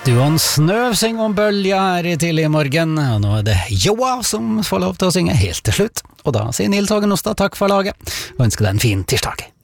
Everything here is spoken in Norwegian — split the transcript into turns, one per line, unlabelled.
Duoen Snøv synger om bølja her i tidlig morgen, og nå er det Joa som får lov til å synge helt til slutt. Og da sier Nils Hågen Ostad takk for laget, og ønsker deg en fin tirsdag.